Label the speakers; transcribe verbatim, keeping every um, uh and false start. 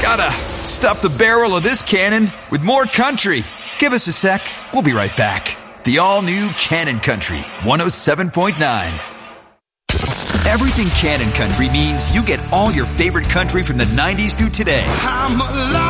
Speaker 1: Gotta stuff the barrel of this cannon with more country. Give us a sec. We'll be right back. The all-new Cannon Country one oh seven point nine. Everything Cannon Country means you get all your favorite country from the nineties through today.
Speaker 2: I'm alive.